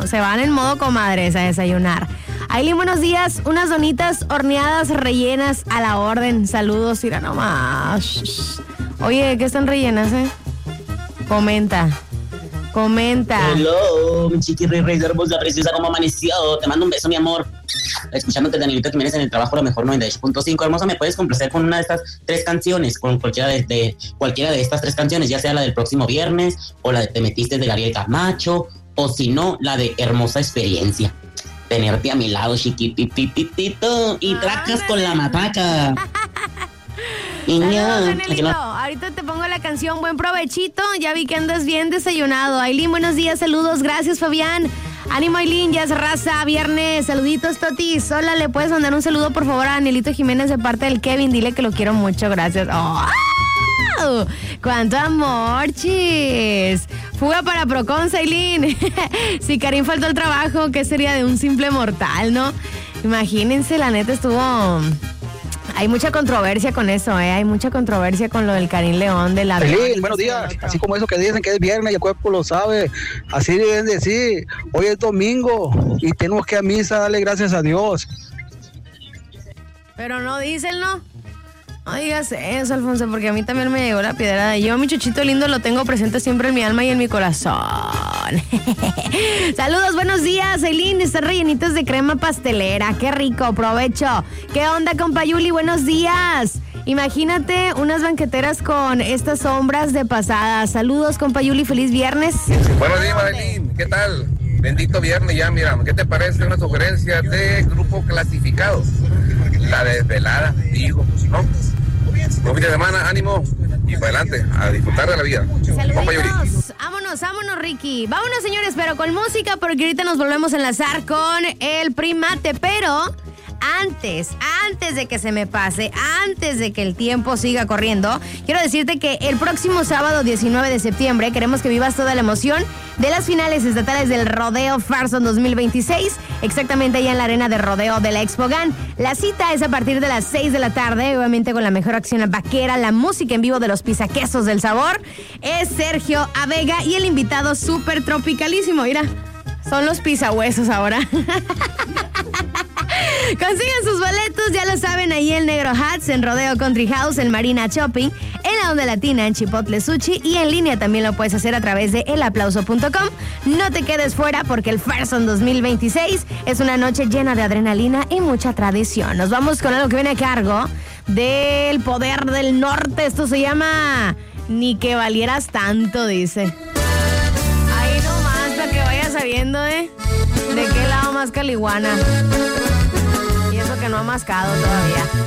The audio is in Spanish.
se van en modo comadres a desayunar. Aileen, buenos días. Unas donitas horneadas rellenas a la orden. Saludos, mira nomás. Oye, ¿qué están rellenas, Comenta. Hello, mi chiqui rey hermosa, preciosa, ¿cómo amaneció? Te mando un beso, mi amor. Escuchándote, Danielito Jiménez, en el trabajo, lo mejor 98.5. Hermosa, ¿me puedes complacer con una de estas 3 canciones? Con cualquiera de estas 3 canciones, ya sea la del próximo viernes, o la de Te metiste de Gabriel Camacho, o si no, la de Hermosa Experiencia. Tenerte a mi lado, chiquitititito, y tracas con la matraca. Saludos, ahorita te pongo la canción. Buen provechito. Ya vi que andas bien desayunado. Aileen, buenos días, saludos. Gracias, Fabián. Ánimo, Aileen, ya es raza, viernes. Saluditos, Totis. Hola, ¿le puedes mandar un saludo, por favor, a Danielito Jiménez de parte del Kevin? Dile que lo quiero mucho, gracias. ¡Oh! ¡Cuánto amor, chis! Fuga para Procon, Aileen. Si Karim faltó al trabajo, ¿qué sería de un simple mortal, no? Imagínense, la neta estuvo... Hay mucha controversia con eso, Hay mucha controversia con lo del Karim León de la... Aileen, buenos días. Así como eso que dicen que es viernes y el cuerpo lo sabe. Así deben decir. Hoy es domingo y tenemos que ir a misa, darle gracias a Dios. Pero no dicen, ¿no? No digas eso, Alfonso, porque a mí también me llegó la piedra. Yo, mi chuchito lindo, lo tengo presente siempre en mi alma y en mi corazón. Saludos, buenos días, Aileen. Están rellenitos de crema pastelera. Qué rico, provecho. ¿Qué onda, compa Yuli? Buenos días. Imagínate unas banqueteras con estas sombras de pasada. Saludos, compa Yuli. Feliz viernes. Buenos días, Aileen. ¿Qué tal? Bendito viernes ya, mira. ¿Qué te parece una sugerencia de Grupo Clasificado? La desvelada, digo, ¿no? Buen fin de semana, ánimo y para adelante, a disfrutar de la vida. Saluditos. Vámonos, Ricky. Vámonos, señores, pero con música, porque ahorita nos volvemos a enlazar con el primate, pero... Antes de que se me pase, antes de que el tiempo siga corriendo, quiero decirte que el próximo sábado 19 de septiembre queremos que vivas toda la emoción de las finales estatales del Rodeo Farson 2026, exactamente allá en la arena de rodeo de la Expogan. La cita es a partir de las 6 de la tarde, obviamente con la mejor acción vaquera, la música en vivo de los pisaquesos del sabor. Es Sergio Avega y el invitado súper tropicalísimo, mira, son los pisahuesos ahora. Consigan sus boletos, ya lo saben, ahí en Negro Hats, en Rodeo Country House, en Marina Shopping, en la Onda Latina, en Chipotle Sushi, y en línea también lo puedes hacer a través de elaplauso.com. No te quedes fuera porque el Farson 2026 es una noche llena de adrenalina y mucha tradición. Nos vamos con algo que viene a cargo del Poder del Norte. Esto se llama Ni que valieras tanto, dice. Ahí nomás, para que vayas sabiendo, de qué lado más caliguana. Que no ha mascado todavía.